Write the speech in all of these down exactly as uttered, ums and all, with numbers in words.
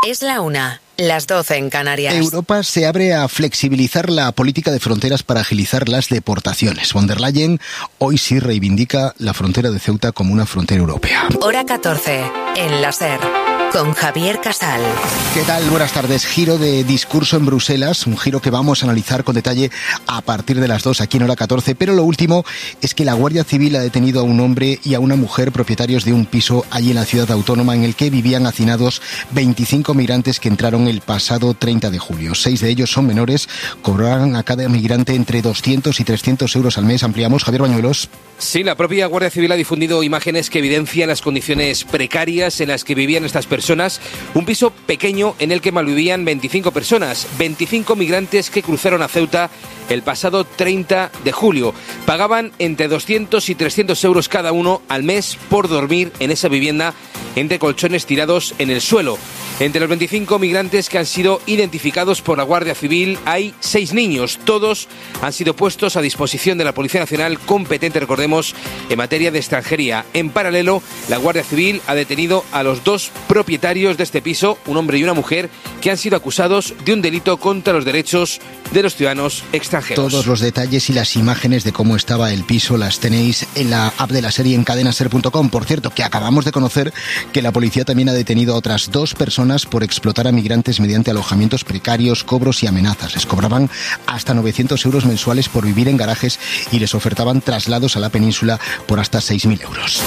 Es la una, las doce en Canarias. Europa se abre a flexibilizar la política de fronteras para agilizar las deportaciones. Von der Leyen hoy sí reivindica la frontera de Ceuta como una frontera europea. Hora catorce, en la SER, con Javier Casal. ¿Qué tal? Buenas tardes. Giro de discurso en Bruselas, un giro que vamos a analizar con detalle a partir de las dos aquí en Hora catorce. Pero lo último es que la Guardia Civil ha detenido a un hombre y a una mujer propietarios de un piso allí en la ciudad autónoma en el que vivían hacinados veinticinco migrantes que entraron el pasado treinta de julio. Seis de ellos son menores, cobrarán a cada migrante entre doscientos y trescientos euros al mes. Ampliamos, Javier Bañuelos. Sí, la propia Guardia Civil ha difundido imágenes que evidencian las condiciones precarias en las que vivían estas personas. Un piso pequeño en el que malvivían veinticinco personas, veinticinco migrantes que cruzaron a Ceuta el pasado treinta de julio. Pagaban entre doscientos y trescientos euros cada uno al mes por dormir en esa vivienda entre colchones tirados en el suelo. Entre los veinticinco migrantes que han sido identificados por la Guardia Civil hay seis niños. Todos han sido puestos a disposición de la Policía Nacional competente, recordemos, en materia de extranjería. En paralelo, la Guardia Civil ha detenido a los dos propietarios de este piso, un hombre y una mujer, que han sido acusados de un delito contra los derechos de los ciudadanos extranjeros. Todos los detalles y las imágenes de cómo estaba el piso las tenéis en la app de la serie en cadena ser punto com. Por cierto, que acabamos de conocer que la policía también ha detenido a otras dos personas por explotar a migrantes mediante alojamientos precarios, cobros y amenazas. Les cobraban hasta novecientos euros mensuales por vivir en garajes y les ofertaban traslados a la península por hasta seis mil euros.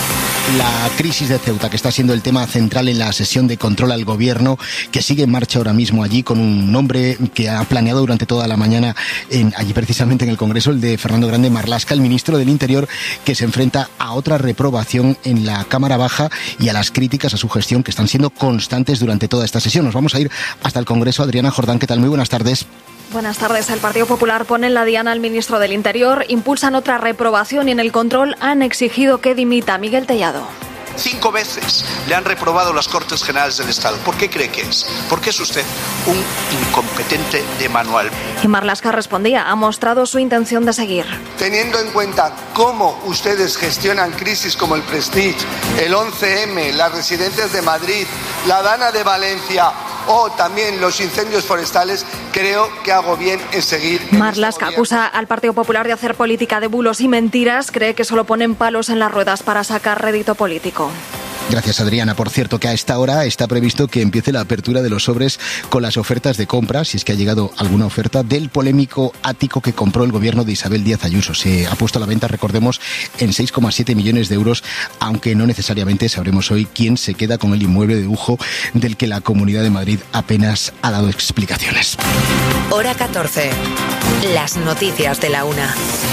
La crisis de Ceuta, que está siendo el tema central en la sesión de control al gobierno, que sigue en marcha ahora mismo allí con un nombre que ha planeado durante toda la mañana en, allí precisamente en el Congreso, el de Fernando Grande Marlaska, el ministro del Interior, que se enfrenta a otra reprobación en la Cámara Baja y a las críticas a su gestión que están siendo constantes durante toda esta sesión. Nos vamos a ir hasta el Congreso. Adriana Jordán, ¿qué tal? Muy buenas tardes. Buenas tardes. El Partido Popular pone en la diana al ministro del Interior, impulsan otra reprobación y en el control han exigido que dimita. Miguel Tellado. Cinco veces le han reprobado las Cortes Generales del Estado. ¿Por qué cree que es? Porque es usted un incompetente de manual. Y Marlaska respondía, ha mostrado su intención de seguir. Teniendo en cuenta cómo ustedes gestionan crisis como el Prestige, el once eme, las residencias de Madrid, la Dana de Valencia o también los incendios forestales, creo que hago bien en seguir. Marlaska acusa al Partido Popular de hacer política de bulos y mentiras, cree que solo ponen palos en las ruedas para sacar rédito político. Gracias, Adriana. Por cierto, que a esta hora está previsto que empiece la apertura de los sobres con las ofertas de compra, si es que ha llegado alguna oferta, del polémico ático que compró el gobierno de Isabel Díaz Ayuso. Se ha puesto a la venta, recordemos, en seis coma siete millones de euros, aunque no necesariamente sabremos hoy quién se queda con el inmueble de lujo del que la Comunidad de Madrid apenas ha dado explicaciones. Hora catorce, las noticias de la una.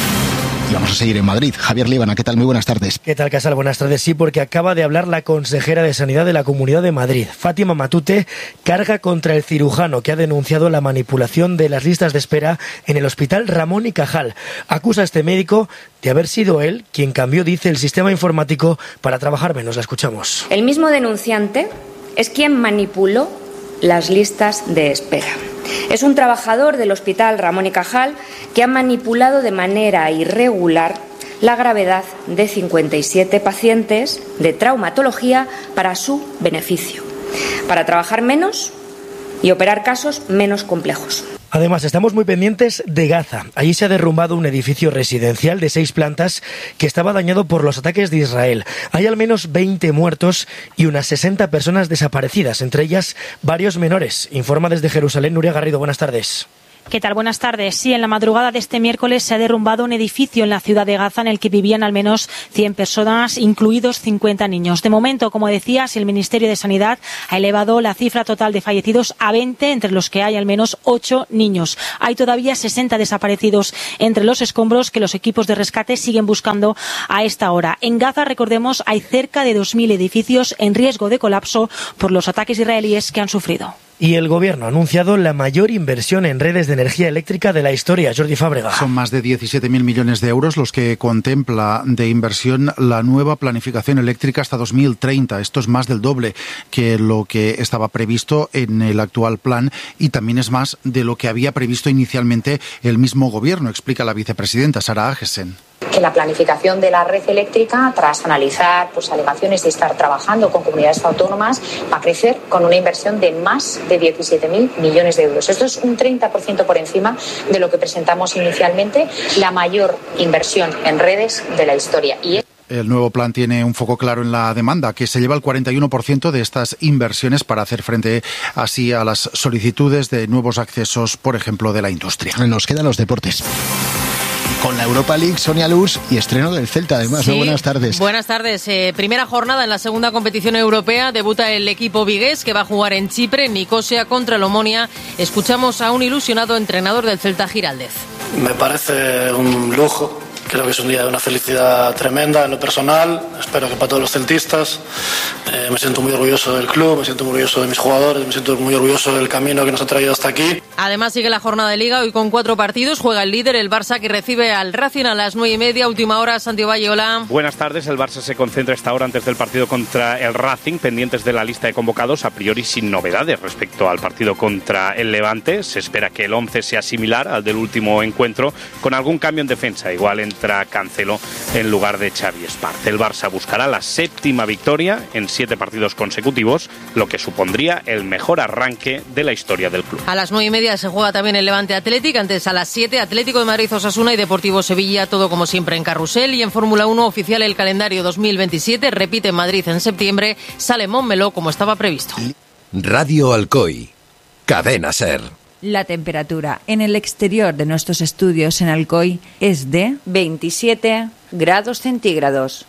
Y vamos a seguir en Madrid. Javier Líbana, ¿qué tal? Muy buenas tardes. ¿Qué tal, Casal? Buenas tardes. Sí, porque acaba de hablar la consejera de Sanidad de la Comunidad de Madrid. Fátima Matute carga contra el cirujano que ha denunciado la manipulación de las listas de espera en el Hospital Ramón y Cajal. Acusa a este médico de haber sido él quien cambió, dice, el sistema informático para trabajar menos. La escuchamos. El mismo denunciante es quien manipuló las listas de espera. Es un trabajador del Hospital Ramón y Cajal que ha manipulado de manera irregular la gravedad de cincuenta y siete pacientes de traumatología para su beneficio, para trabajar menos y operar casos menos complejos. Además, estamos muy pendientes de Gaza. Allí se ha derrumbado un edificio residencial de seis plantas que estaba dañado por los ataques de Israel. Hay al menos veinte muertos y unas sesenta personas desaparecidas, entre ellas varios menores. Informa desde Jerusalén Nuria Garrido. Buenas tardes. ¿Qué tal? Buenas tardes. Sí, en la madrugada de este miércoles se ha derrumbado un edificio en la ciudad de Gaza en el que vivían al menos cien personas, incluidos cincuenta niños. De momento, como decías, el Ministerio de Sanidad ha elevado la cifra total de fallecidos a veinte, entre los que hay al menos ocho niños. Hay todavía sesenta desaparecidos entre los escombros que los equipos de rescate siguen buscando a esta hora. En Gaza, recordemos, hay cerca de dos mil edificios en riesgo de colapso por los ataques israelíes que han sufrido. Y el Gobierno ha anunciado la mayor inversión en redes de energía eléctrica de la historia. Jordi Fábrega. Son más de diecisiete mil millones de euros los que contempla de inversión la nueva planificación eléctrica hasta dos mil treinta. Esto es más del doble que lo que estaba previsto en el actual plan y también es más de lo que había previsto inicialmente el mismo Gobierno, explica la vicepresidenta Sara Agesen. que la planificación de la red eléctrica, tras analizar pues, alegaciones y estar trabajando con comunidades autónomas, va a crecer con una inversión de más de diecisiete mil millones de euros. Esto es un treinta por ciento por encima de lo que presentamos inicialmente, la mayor inversión en redes de la historia. Y es... El nuevo plan tiene un foco claro en la demanda, que se lleva el cuarenta y uno por ciento de estas inversiones para hacer frente así a las solicitudes de nuevos accesos, por ejemplo, de la industria. Nos quedan los deportes. Con la Europa League, Sonia Luz, y estreno del Celta, además. Sí, buenas tardes. Buenas tardes. Eh, primera jornada en la segunda competición europea. Debuta el equipo vigués, que va a jugar en Chipre, en Nicosia, contra el Omonia. Escuchamos a un ilusionado entrenador del Celta, Giraldez. Me parece un lujo. Creo que es un día de una felicidad tremenda en lo personal, espero que para todos los celtistas. Eh, me siento muy orgulloso del club, me siento muy orgulloso de mis jugadores, me siento muy orgulloso del camino que nos ha traído hasta aquí. Además sigue la jornada de Liga, hoy con cuatro partidos, juega el líder, el Barça, que recibe al Racing a las nueve y media, última hora. Santiago Valle, hola. Buenas tardes, el Barça se concentra esta hora antes del partido contra el Racing, pendientes de la lista de convocados, a priori sin novedades respecto al partido contra el Levante. Se espera que el once sea similar al del último encuentro, con algún cambio en defensa, igual en Cancelo en lugar de Xavi Espart. El Barça buscará la séptima victoria en siete partidos consecutivos, lo que supondría el mejor arranque de la historia del club. A las nueve y media se juega también el Levante Athletic, antes a las siete Atlético de Madrid Osasuna y Deportivo Sevilla, todo como siempre en carrusel. Y en Fórmula uno oficial el calendario dos mil veintisiete, repite en Madrid en septiembre, sale Montmeló como estaba previsto. Radio Alcoy, Cadena SER. La temperatura en el exterior de nuestros estudios en Alcoy es de veintisiete grados centígrados.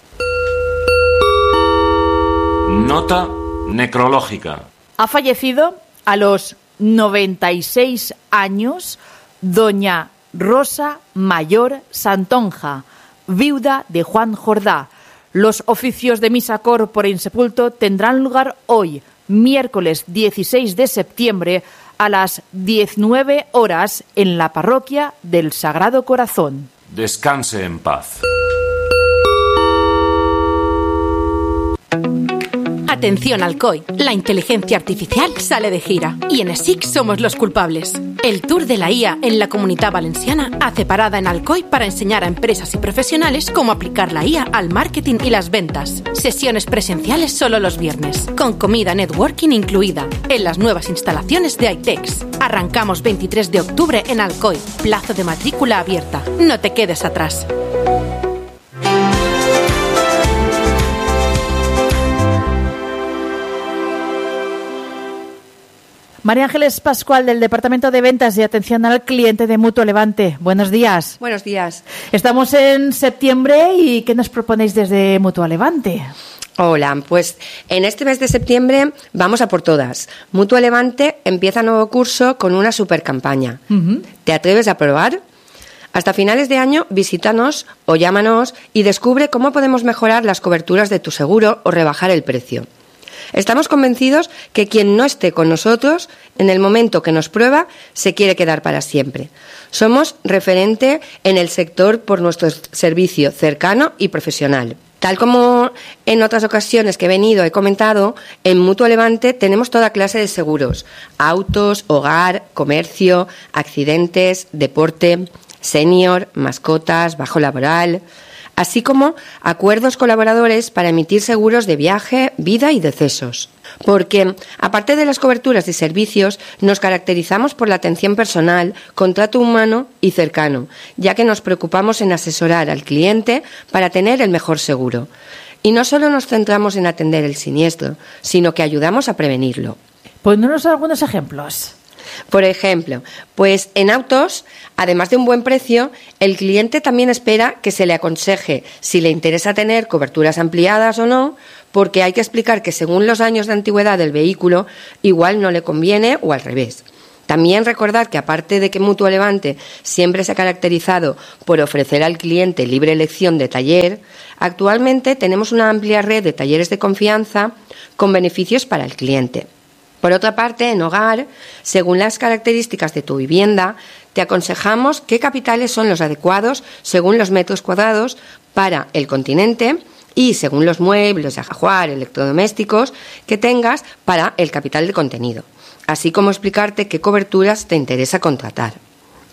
Nota necrológica. Ha fallecido a los noventa y seis años doña Rosa Mayor Santonja, viuda de Juan Jordá. Los oficios de misa corpore insepulto tendrán lugar hoy, miércoles dieciséis de septiembre, a las diecinueve horas en la parroquia del Sagrado Corazón. Descanse en paz. Atención Alcoy, la inteligencia artificial sale de gira y en ESIC somos los culpables. El Tour de la I A en la Comunitat Valenciana hace parada en Alcoy para enseñar a empresas y profesionales cómo aplicar la I A al marketing y las ventas. Sesiones presenciales solo los viernes, con comida networking incluida, en las nuevas instalaciones de iTex. Arrancamos veintitrés de octubre en Alcoy, plazo de matrícula abierta. No te quedes atrás. María Ángeles Pascual, del Departamento de Ventas y Atención al Cliente de Mutuo Levante. Buenos días. Buenos días. Estamos en septiembre y ¿qué nos proponéis desde Mutuo Levante? Hola, pues en este mes de septiembre vamos a por todas. Mutuo Levante empieza nuevo curso con una super campaña. Uh-huh. ¿Te atreves a probar? Hasta finales de año visítanos o llámanos y descubre cómo podemos mejorar las coberturas de tu seguro o rebajar el precio. Estamos convencidos que quien no esté con nosotros en el momento que nos prueba se quiere quedar para siempre. Somos referente en el sector por nuestro servicio cercano y profesional. Tal como en otras ocasiones que he venido, he comentado, en Mutuo Levante tenemos toda clase de seguros: autos, hogar, comercio, accidentes, deporte, senior, mascotas, bajo laboral, así como acuerdos colaboradores para emitir seguros de viaje, vida y decesos. Porque, aparte de las coberturas y servicios, nos caracterizamos por la atención personal, con trato humano y cercano, ya que nos preocupamos en asesorar al cliente para tener el mejor seguro. Y no solo nos centramos en atender el siniestro, sino que ayudamos a prevenirlo. Ponnos algunos ejemplos. Por ejemplo, pues en autos, además de un buen precio, el cliente también espera que se le aconseje si le interesa tener coberturas ampliadas o no, porque hay que explicar que según los años de antigüedad del vehículo, igual no le conviene o al revés. También recordar que, aparte de que Mutuo Levante siempre se ha caracterizado por ofrecer al cliente libre elección de taller, actualmente tenemos una amplia red de talleres de confianza con beneficios para el cliente. Por otra parte, en hogar, según las características de tu vivienda, te aconsejamos qué capitales son los adecuados según los metros cuadrados para el continente y según los muebles, ajuar, electrodomésticos que tengas para el capital de contenido, así como explicarte qué coberturas te interesa contratar.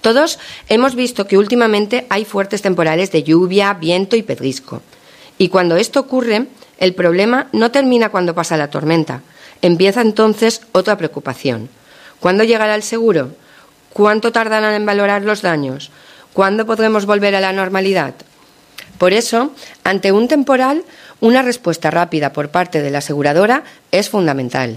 Todos hemos visto que últimamente hay fuertes temporales de lluvia, viento y pedrisco. Y cuando esto ocurre, el problema no termina cuando pasa la tormenta. Empieza entonces otra preocupación. ¿Cuándo llegará el seguro? ¿Cuánto tardarán en valorar los daños? ¿Cuándo podremos volver a la normalidad? Por eso, ante un temporal, una respuesta rápida por parte de la aseguradora es fundamental.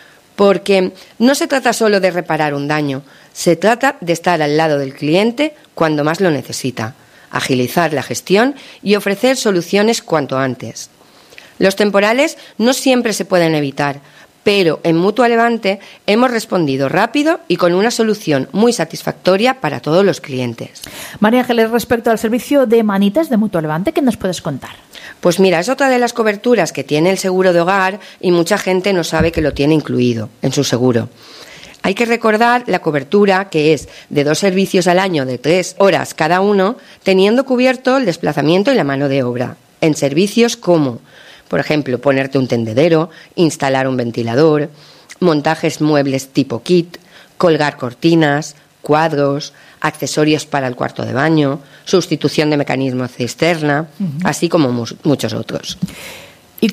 Porque no se trata solo de reparar un daño, se trata de estar al lado del cliente cuando más lo necesita, agilizar la gestión y ofrecer soluciones cuanto antes. Los temporales no siempre se pueden evitar, pero en Mutua Levante hemos respondido rápido y con una solución muy satisfactoria para todos los clientes. María Ángeles, respecto al servicio de manitas de Mutua Levante, ¿qué nos puedes contar? Pues mira, es otra de las coberturas que tiene el seguro de hogar y mucha gente no sabe que lo tiene incluido en su seguro. Hay que recordar la cobertura, que es de dos servicios al año de tres horas cada uno, teniendo cubierto el desplazamiento y la mano de obra, en servicios como, por ejemplo, ponerte un tendedero, instalar un ventilador, montajes muebles tipo kit, colgar cortinas, cuadros, accesorios para el cuarto de baño, sustitución de mecanismos cisterna, uh-huh. así como mu- muchos otros. Y,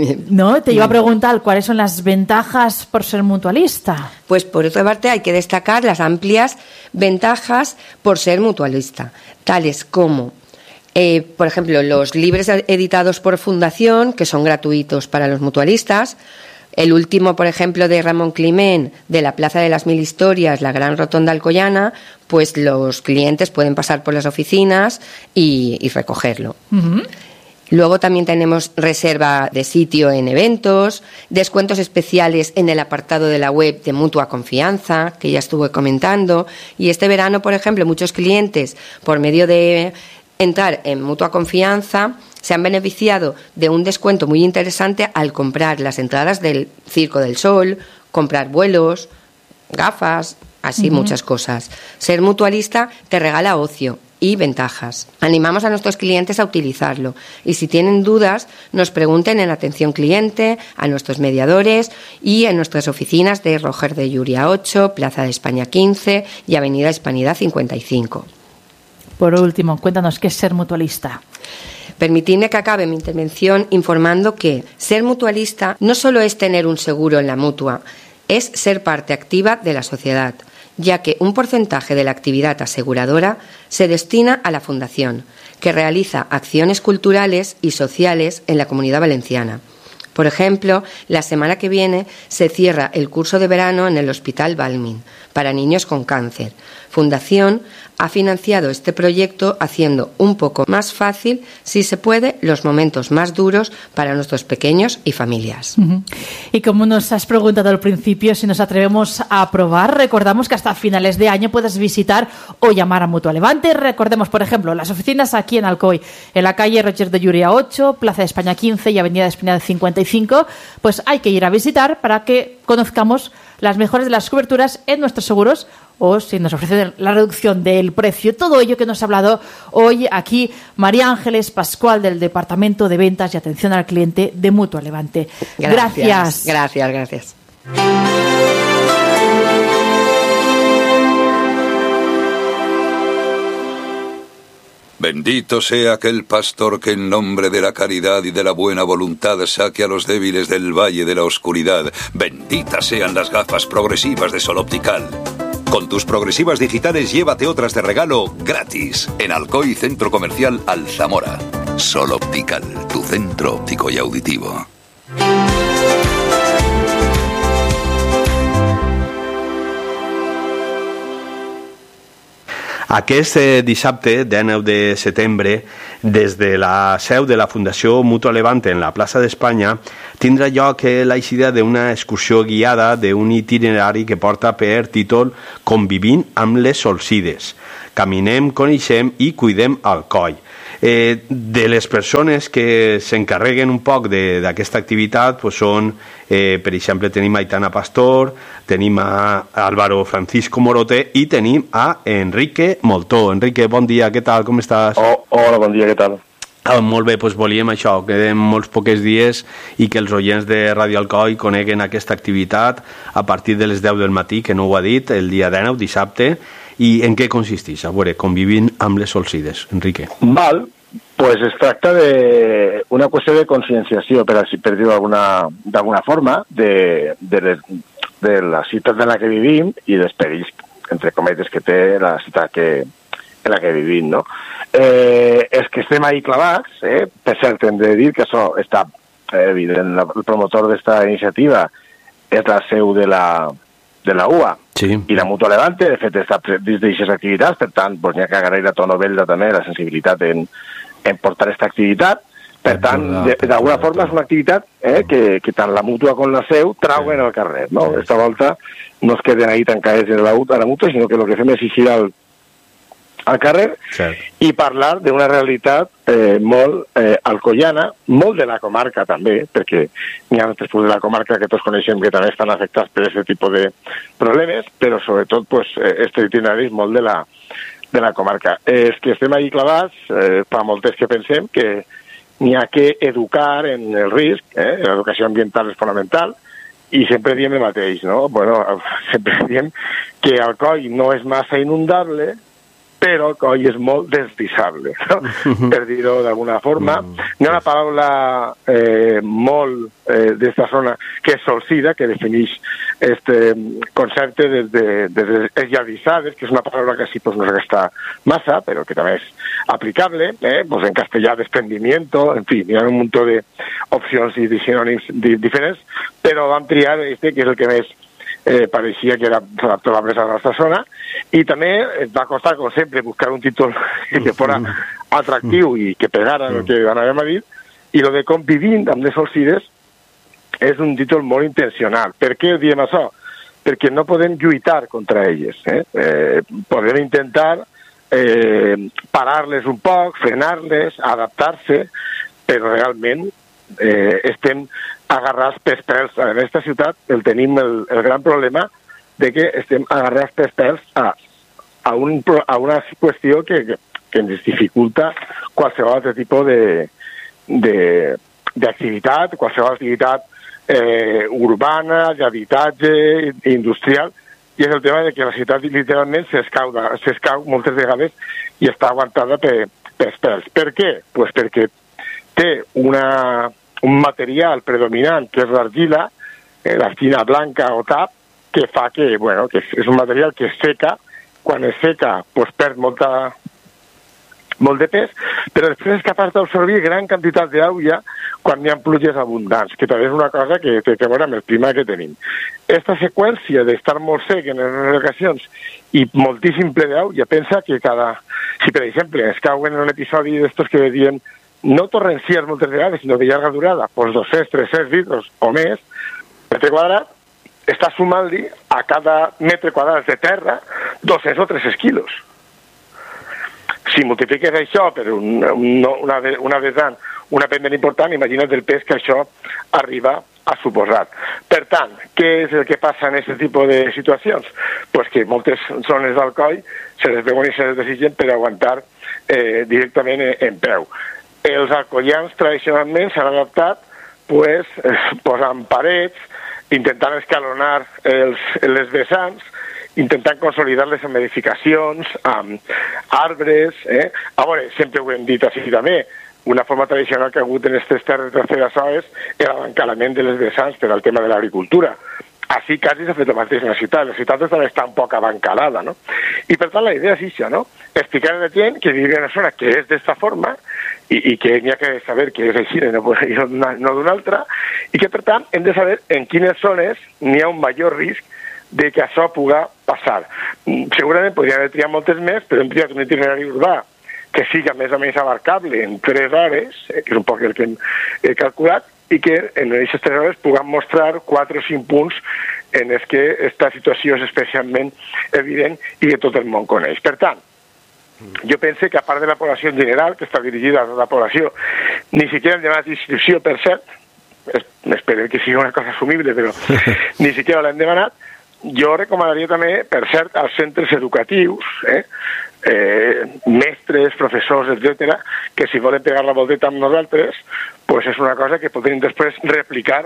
no, te iba a preguntar cuáles son las ventajas por ser mutualista. Pues por otra parte hay que destacar las amplias ventajas por ser mutualista, tales como, eh, por ejemplo, los libros editados por Fundación, que son gratuitos para los mutualistas. El último, por ejemplo, de Ramón Climent, de la Plaza de las Mil Historias, la Gran Rotonda Alcoyana, pues los clientes pueden pasar por las oficinas y, y recogerlo. Uh-huh. Luego también tenemos reserva de sitio en eventos, descuentos especiales en el apartado de la web de Mutua Confianza, que ya estuve comentando. Y este verano, por ejemplo, muchos clientes, por medio de entrar en Mutua Confianza, se han beneficiado de un descuento muy interesante al comprar las entradas del Circo del Sol, comprar vuelos, gafas, así uh-huh. muchas cosas. Ser mutualista te regala ocio y ventajas. Animamos a nuestros clientes a utilizarlo y si tienen dudas nos pregunten en atención cliente, a nuestros mediadores y en nuestras oficinas de Roger de Llúria ocho, Plaza de España quince y Avenida Hispanidad cincuenta y cinco. Por último, cuéntanos qué es ser mutualista. Permitidme que acabe mi intervención informando que ser mutualista no solo es tener un seguro en la mutua, es ser parte activa de la sociedad, ya que un porcentaje de la actividad aseguradora se destina a la Fundación, que realiza acciones culturales y sociales en la Comunidad Valenciana. Por ejemplo, la semana que viene se cierra el curso de verano en el Hospital Balmin para niños con cáncer. Fundación ha financiado este proyecto haciendo un poco más fácil, si se puede, los momentos más duros para nuestros pequeños y familias. Uh-huh. Y como nos has preguntado al principio, si nos atrevemos a probar, recordamos que hasta finales de año puedes visitar o llamar a Mutua Levante. Recordemos, por ejemplo, las oficinas aquí en Alcoy, en la calle Roger de Llúria ocho, Plaza de España quince y Avenida de España cincuenta y cinco, pues hay que ir a visitar para que conozcamos las mejores de las coberturas en nuestros seguros o si nos ofrecen la reducción del precio. Todo ello que nos ha hablado hoy aquí María Ángeles Pascual del Departamento de Ventas y Atención al Cliente de Mutua Levante. Gracias. Gracias, gracias. gracias. Bendito sea aquel pastor que en nombre de la caridad y de la buena voluntad saque a los débiles del valle de la oscuridad. Benditas sean las gafas progresivas de Sol Optical. Con tus progresivas digitales llévate otras de regalo gratis en Alcoy Centro Comercial Alzamora. Sol Optical, tu centro óptico y auditivo. Aquest eh, dissabte, dinou de setembre, des de la seu de la Fundació Mutua Levante en la plaça d'Espanya, tindrà lloc eh, l'eixida d'una excursió guiada d'un itinerari que porta per títol Convivint amb les solsides. Caminem, coneixem i cuidem Alcoi. Eh, de les persones que s'encarreguen un poc d'aquesta activitat pues són, eh, per exemple, tenim a Aitana Pastor, tenim a Álvaro Francisco Morote i tenim a Enrique Moltó. Enrique, bon dia, què tal, com estàs? Oh, hola, bon dia, què tal? Ah, molt bé, doncs volíem això, queden molts poques dies i que els oients de Ràdio Alcoi coneguen aquesta activitat a partir de les deu del matí, que no ho ha dit, el dia dinou, dissabte, I en què consisteix? A veure, convivint amb les solsides, Enrique. Val, pues es tracta d'una qüestió de conscienciació, per, per dir-ho d'alguna forma, de, de, les, de la ciutat en la que vivim i dels perills, entre cometes, que té la ciutat que, en la que vivim, no? Eh, és que estem ahí clavats, eh? Per cert, hem de dir que això està eh, evident, el promotor d'esta iniciativa és la seu de la, de la U A, sí. I la Mutua Levante, de fet, està dins d'aixes activitats, per tant, pues, n'hi ha que agrair a Tono Velda també la sensibilitat en, en portar aquesta activitat. Per tant, d'alguna forma és una activitat eh, que, que tant la Mútua com la seu trauen al carrer, no? Esta volta no es queden ahí tancades en la, a la Mútua, sinó que el que fem és eixir al, al carrer Cert. I parlar d'una realitat eh, molt eh, alcoiana, molt de la comarca també, perquè n'hi ha altres punts de la comarca que tots coneixem que també estan afectats per aquest tipus de problemes, però sobretot pues, este itineraris molt de la, de la comarca. És que estem ahí clavats, eh, fa moltes que pensem que n'hi ha que educar en el risc, eh? L'educació ambiental és fonamental, i sempre diem el mateix, no? Bueno, sempre diem que el coll no és massa inundable, però el coll és molt deslizable, no? Per dir-ho d'alguna forma. Hi ha una paraula eh, molt eh, d'esta zona que és solsida, que defineix este concepte de, de, de esllavissades, que és una paraula que sí pues, no és aquesta massa, però que també és aplicable, eh? Pues en castellà desprendimiento, en fi, hi ha un munt d'opcions i de sinònims diferents, però vam triar este, que és el que més Eh, pareixia que era s'adaptava més a la nostra zona, i també ens va costar, com sempre, buscar un títol que fora atractiu i que pegara el que anàvem a dir, i el de Convivint amb les solsides és un títol molt intencional. Per què diem això? Perquè no podem lluitar contra elles. Eh? Eh, podem intentar eh, parar-les un poc, frenar-les, adaptar-se, però realment eh, estem agarrats pels pèls. En aquesta ciutat el tenim el, el gran problema de que estem agarrats pels pèls a, a, un, a una qüestió que, que, que ens dificulta qualsevol altre tipus de, de, d'activitat, qualsevol activitat eh, urbana, d'habitatge, industrial, i és el tema de que la ciutat literalment s'escau, s'escau moltes vegades i està aguantada per, pels pèls. Per què? Pues perquè té una un material predominant, que és l'argila, eh, l'argila blanca o tap, que fa que, bueno, que és un material que es seca, quan es seca, pues perd molta, molt de pes, però després és capaç d'absorbir gran quantitat d'aigua quan hi ha pluges abundants, que també és una cosa que té que veure amb el clima que tenim. Esta seqüència d'estar molt sec en les ocasions i moltíssim ple d'aigua, pensa que cada... Si, per exemple, es cauen en un episodi d'estos que diem no torrencials moltes vegades, sinó de llarga durada, doncs dos-cents, tres-cents litres o més, metre quadrat, està sumant-li a cada metre quadrat de terra dos-cents o tres-cents quilos. Si multipliques això per un, un, una, una vessant, una pendent important, imagina't el pes que això arriba a suposar. Per tant, què és el que passa en aquest tipus de situacions? Pues que moltes zones del coll se les veuen i se les desitgen per aguantar eh, directament en, en peu. Els alcoians tradicionalment s'han adaptat pues, eh, posant parets, intentant escalonar els, les vessants, intentant consolidar-les amb edificacions, amb arbres. Eh? A veure, sempre ho hem dit així també, una forma tradicional que ha hagut en aquestes terres terceres soles era l'encalament de les vessants per al tema de l'agricultura. Així quasi s'ha fet el mateix en la ciutat. La ciutat també està un poc abancalada, no? I per tant la idea és això, no? Explicar a la gent que vive en una zona que és d'esta forma i, i que n'hi ha que saber que és així, no, no d'una altra, i que per tant hem de saber en quines zones n'hi ha un major risc de que això puga passar. Segurament podríem haver triat moltes més, però hem triat un itinerari urbà que siga més o menys abarcable en tres hores, eh, que és un poc el que hem eh, calculat, i que en aquestes tres hores puguem mostrar quatre o cinc punts en els que aquesta situació és especialment evident i que tot el món coneix. Per tant, jo penso que a part de la població en general, que està dirigida a la població, ni siquiera hem demanat inscripció, per cert, espero que sigui una cosa assumible, però ni siquiera l'hem demanat. Jo recomanaria també, per cert, als centres educatius, eh, eh, mestres, professors, etcètera, que si volen pegar la volteta amb nosaltres, pues és una cosa que podrem després replicar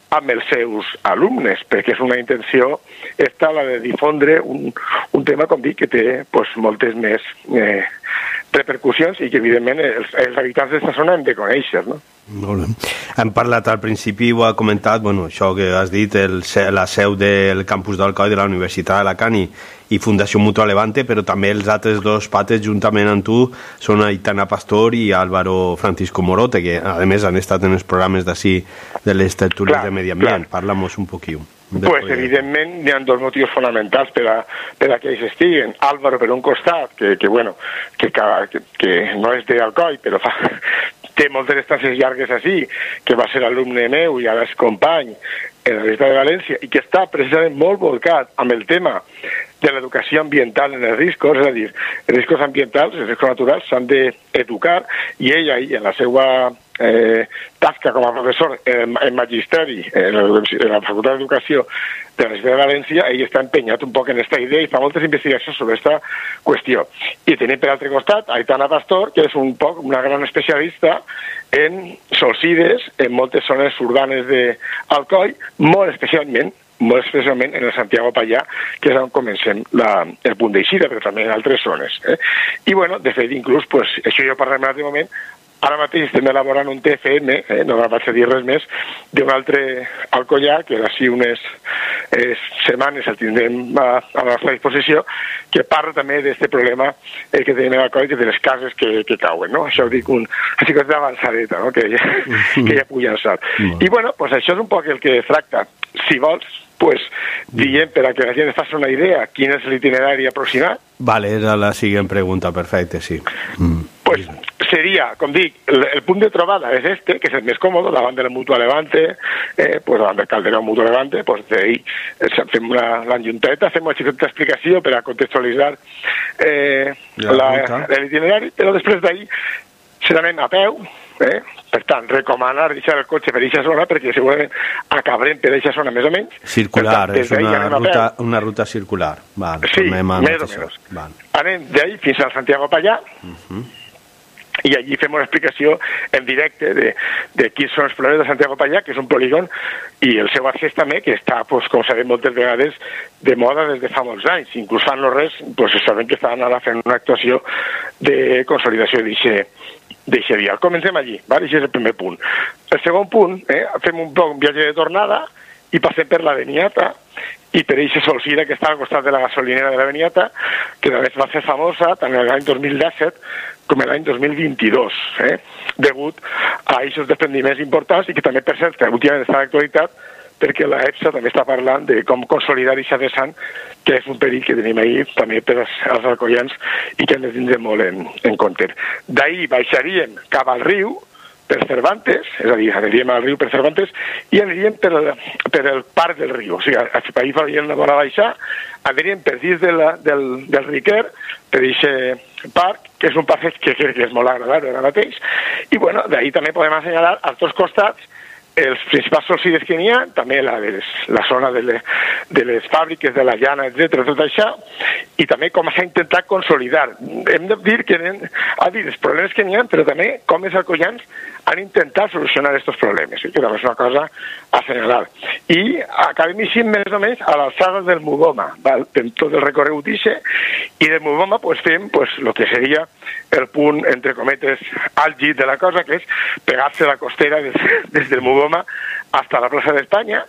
amb els seus alumnes, perquè és una intenció esta, la de difondre un, un tema, com dic, que té pues, moltes més eh, repercussions i que, evidentment, els, els habitants d'aquesta zona hem de conèixer, no? Molt bé. Hem parlat al principi, ho ha comentat, bueno, això que has dit, el, la seu del campus d'Alcoi de la Universitat d'Alacant i, i Fundació Mutua Levante, però també els altres dos pates juntament amb tu són Aitana Pastor i Álvaro Francisco Morote, que a més han estat en els programes d'ací de les tertúlies de Medi Ambient. Parla-mos un poquillo. Pues evidentment hi ha dos motius fonamentals per a, per a que ells estiguen. Álvaro, per un costat, que, que bueno, que, que, que no és d'Alcoi, però fa, té moltes estàncies llargues així, que va ser alumne meu i ara és company en la Universitat de València, i que està precisament molt volcat amb el tema de l'educació ambiental en els riscos, és a dir, els riscos ambientals, els riscos naturals s'han d'educar, i ell ahí, en la seva eh, tasca com a professor en, en magisteri, en la, en la Facultat d'Educació de la Universitat de València, ell està empenyat un poc en aquesta idea i fa moltes investigacions sobre aquesta qüestió. I tenim per altre costat Aitana Pastor, que és un poc una gran especialista en solsides en moltes zones urbanes d'Alcoi, molt especialment molt especialment en el Santiago Pallà, que és on comencem la, el punt d'eixida, però també en altres zones. Eh? I, bueno, de fet, inclús, pues, això jo parlem en altre moment, ara mateix estem elaborant un T F M, eh, no vaig a dir res més, d'un altre alcoià, que d'ací unes eh, setmanes el tindrem a, a la nostra disposició, que parla també d'aquest problema eh, que tenim a Alcoi, que de les cases que, que cauen, no? Això ho dic un, així que és d'avançadeta, no? Que ja, que ja puc llançar. I, bueno, pues això és un poc el que tracta. Si vols, pues, diem, per a que la gent es faci una idea, quin és l'itinerari aproximat. Vale, era la següent pregunta, perfecte, sí. Mm. Pues seria, com dic, el, el punt de trobada és este, que és el més còmode, davant de la Mutua Levante, eh, pues davant del Calderón Mutua Levante, pues d'ahir fem l'enjunteta, fem una xicoteta explicació per a contextualitzar eh, l'itinerari, però després d'ahir se n'anem a peu, eh? Per tant, recomanar deixar el cotxe per aquesta zona, perquè segurament acabarem per aquesta zona més o menys. Circular, tant, és una ruta, una ruta circular. Val, sí, més o menys. Val. Anem d'ahí fins al Santiago Pallà, uh-huh. I allí fem una explicació en directe de, de quins són els problemes de Santiago Pallà, que és un polígon, i el seu accés també, que està, pues, com sabem moltes vegades, de moda des de fa molts anys. Inclús fan no res, pues, sabem que estan ara fent una actuació de consolidació d'aquest vial. Comencem allí, ¿vale? Això és el primer punt. El segon punt, eh, fem un poc un viatge de tornada i passem per la Beniata, i per eixa solsida que està al costat de la gasolinera de la Beniata, que també va ser famosa tant l'any dos mil disset com l'any dos mil vint-i-dos, eh? Degut a aquests desprendiments importants i que també, per cert, últimament està d'actualitat perquè la EPSA també està parlant de com consolidar aquesta vessant, que és un perill que tenim ahir també per als, als alcoians i que hem de tindre molt en, en compte. D'ahir baixaríem cap al riu, per Cervantes, és a dir, aniríem al riu per Cervantes i aniríem per el, per el parc del riu. O sigui, ahir faríem una bona baixa, aniríem per dins de la, del, del Riquer, per aquest parc, que és un passeig que crec que és molt agradable ara mateix, i bueno, d'ahir també podem assenyalar als dos costats els principals solsides que n'hi ha, també la, de les, la zona de, le, de les fàbriques, de la llana, etcètera, tot això, i també com s'ha intentat consolidar. Hem de dir que ha dit els problemes que n'hi ha, però també com els alcoians han intentat solucionar aquests problemes, que també és una cosa a assenyalar. I acabem així més o menys a l'alçada del Mudoma, val? Tot el recorregut ixe, i del Mudoma pues, fem pues, el que seria el punt, entre cometes, àlgid de la cosa, que és pegar-se la costera des, des del Mudoma hasta la plaça d'Espanya,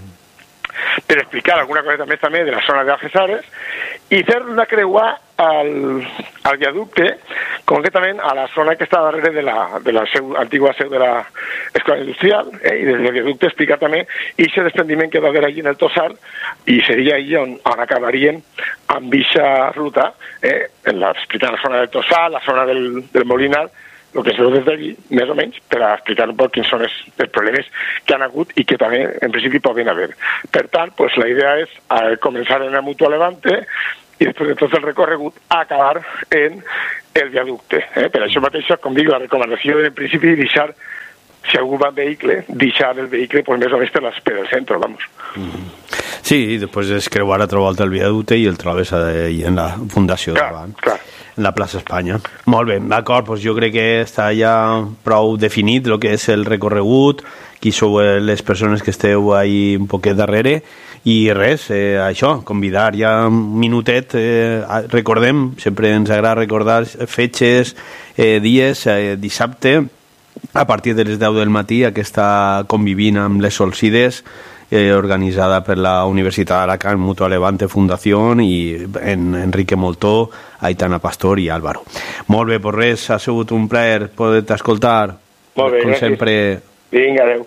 per explicar alguna cosa més també de la zona d'Algesores i fer una creuar al, al viaducte, concretament a la zona que està darrere de la, de la seu, antigua seu de l'Escola Industrial, eh, i des del viaducte explicar també aquest desprendiment que va haver allí en el Tossal, i seria allí on, on acabaríem amb aquesta ruta, eh, en la, explicant la zona del Tossal, la zona del, del Molinar, el que es veu des d'allí, més o menys, per a explicar un poc quins són els, els problemes que han hagut i que també, en principi, poden haver. Per tant, pues, la idea és eh, començar en la Mutua Levante i després de tot el recorregut acabar en el viaducte. Eh? Per això mateix, com dic, la recomanació en principi és deixar, si algú va en vehicle, deixar el vehicle pues, més o menys per, les, per el centre, vamos. Mm-hmm. Sí, i després és creuar a trobar el viaducte i el trobes ahí en la fundació clar, davant. Clar. en la plaça Espanya. Molt bé, d'acord, doncs jo crec que està ja prou definit el que és el recorregut, qui sou les persones que esteu ahí un poquet darrere, i res, eh, això, convidar ja un minutet, eh, recordem, sempre ens agrada recordar fetges, eh, dies, eh, dissabte, a partir de les deu del matí, aquesta convivint amb les Solsides, eh, organitzada per la Universitat d'Alacant, Mutua Levante Fundació, i en Enrique Moltó, Aitana Pastor i Álvaro. Molt bé, pues res, ha sigut un plaer poder-te escoltar. Molt bé, com gràcies. sempre. Vinga, adeu.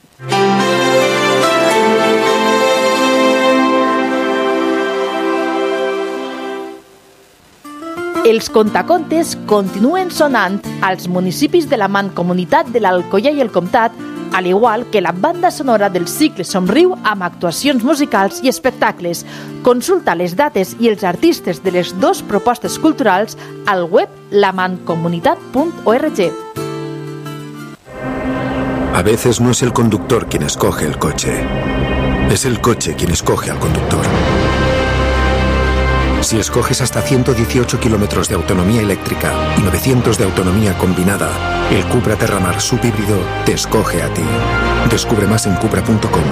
Els contacontes continuen sonant als municipis de la Mancomunitat de l'Alcoià i el Comtat, al igual que la banda sonora del cicle Somriu amb actuacions musicals i espectacles. Consulta les dates i els artistes de les dues propostes culturals al web la mancomunitat punt org. A veces no es el conductor quien escoge el coche, es el coche quien escoge al conductor. Si escoges hasta ciento dieciocho kilómetros de autonomía eléctrica y novecientos de autonomía combinada, el Cupra Terramar subhíbrido te escoge a ti. Descubre más en cupra punto com.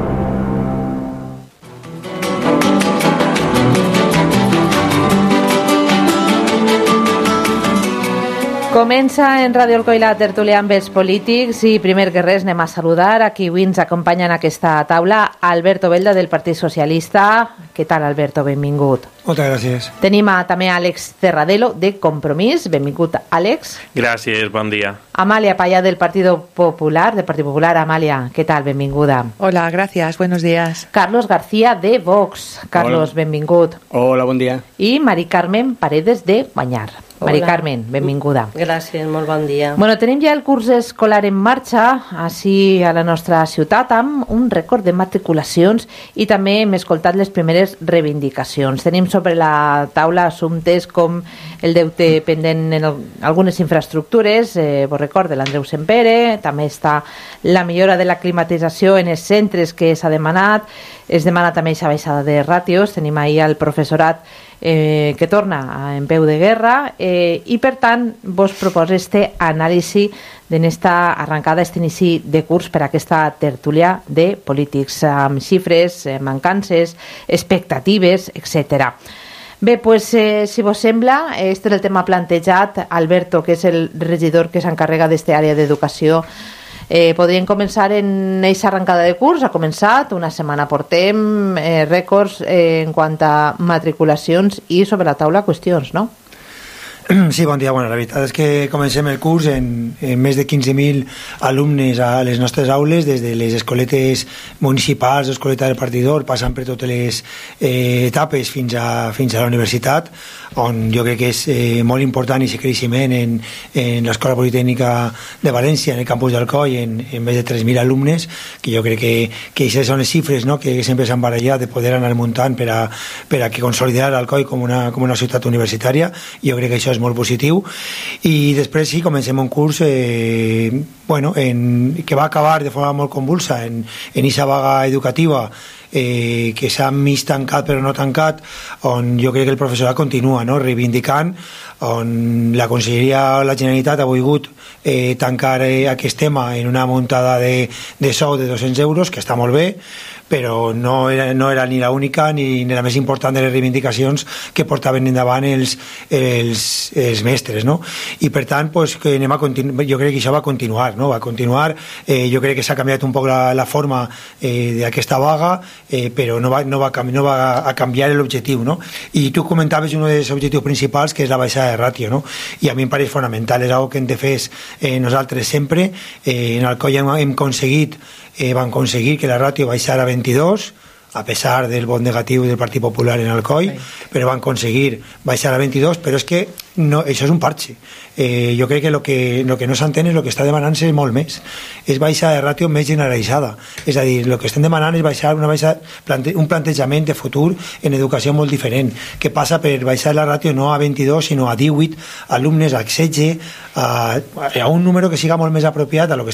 Comença en Ràdio Alcoi la tertúlia amb els polítics i primer que res anem a saludar a qui avui ens acompanya en aquesta taula, Alberto Belda del Partit Socialista. Què tal, Alberto? Benvingut. Moltes gràcies. Tenim a, també a Àlex Cerradelo de Compromís. Benvingut, Àlex. Gràcies, bon dia. Amalia Payá del Partido Popular, del Partit Popular. Amalia, què tal? Benvinguda. Hola, gracias, buenos días. Carlos García de Vox. Carlos, Hola. benvingut. Hola, bon dia. I Mari Carmen Paredes de Banyar. Mari Carmen, benvinguda. Gràcies, molt bon dia. Bueno, tenim ja el curs escolar en marxa, així a la nostra ciutat, amb un rècord de matriculacions i també hem escoltat les primeres reivindicacions. Tenim sobre la taula assumptes com el deute pendent en algunes infraestructures, eh, vos recorde l'Andreu Sempere, també està la millora de la climatització en els centres que s'ha demanat, es demana també aquesta baixada de ràtios, tenim ahir el professorat Eh, que torna en peu de guerra eh, i per tant vos proposo este anàlisi d'esta arrencada, este inici de curs per a aquesta tertúlia de polítics amb xifres, eh, mancances, expectatives, etcètera. Bé, pues, eh, si vos sembla, este és el tema plantejat. Alberto, que és el regidor que s'encarrega d'esta àrea d'educació, Eh, podríem començar en aquesta arrencada de curs. Ha començat, una setmana portem eh, rècords eh, en quant a matriculacions i sobre la taula qüestions, no? Sí, bon dia. Bueno, la veritat és que comencem el curs en, en més de quinze mil alumnes a les nostres aules, des de les escoletes municipals, escoleta del partidor, passant per totes les eh, etapes fins a, fins a la universitat, on jo crec que és eh, molt important aquest creixement en, en l'Escola Politècnica de València, en el campus d'Alcoi, en, en més de tres mil alumnes, que jo crec que, que aquestes són les xifres, no?, que sempre s'han barallat de poder anar muntant per a, per a que consolidar Alcoi com una, com una ciutat universitària. Jo crec que això és molt positiu. I després sí, comencem un curs eh, bueno, en, que va acabar de forma molt convulsa en aquesta vaga educativa eh, que s'ha mig tancat però no tancat, on jo crec que el professorat continua, no?, reivindicant, on la Conselleria o la Generalitat ha volgut eh, tancar eh, aquest tema en una muntada de, de sou de dos-cents euros, que està molt bé, però no era, no era ni l'única ni, ni la més important de les reivindicacions que portaven endavant els, els, els mestres, no? I per tant, pues, que anem a continu- jo crec que això va continuar, no? Va continuar, eh, jo crec que s'ha canviat un poc la, la forma eh, d'aquesta vaga, eh, però no va, no, va, no va a canviar l'objectiu, no? I tu comentaves un dels objectius principals, que és la baixada de ràtio, no? I a mi em pareix fonamental, és una que hem de fer eh, nosaltres sempre. Eh, en Alcoi hem, hem aconseguit Eh, van aconseguir que la ràtio baixara a veintidós, a pesar del vot negatiu del Partit Popular en Alcoi, però van aconseguir baixar a veintidós, però és que no, això és un parche. Eh, jo crec que el que, lo que no s'entén és el que està demanant-se és molt més. És baixar de ràtio més generalitzada. És a dir, el que estem demanant és baixar una baixa, plante, un plantejament de futur en educació molt diferent, que passa per baixar la ràtio no a veintidós, sinó a divuit alumnes, a setze, a, a un número que siga molt més apropiat a lo que